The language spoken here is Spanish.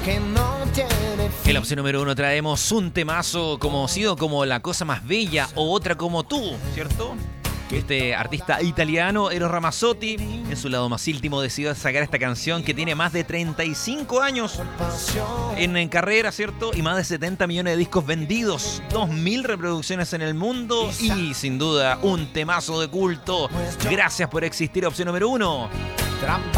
En la opción número 1 traemos un temazo conocido como La cosa más bella o Otra como tú, ¿cierto? Este artista italiano, Eros Ramazzotti, en su lado más íntimo decidió sacar esta canción que tiene más de 35 años en carrera, ¿cierto? Y más de 70 millones de discos vendidos, 2000 reproducciones en el mundo y sin duda un temazo de culto. Gracias por existir, opción número 1.